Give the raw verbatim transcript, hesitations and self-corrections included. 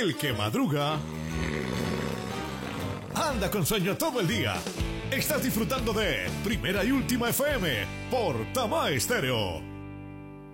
El que madruga anda con sueño todo el día. Estás disfrutando de Primera y Última F M por Tama Estéreo.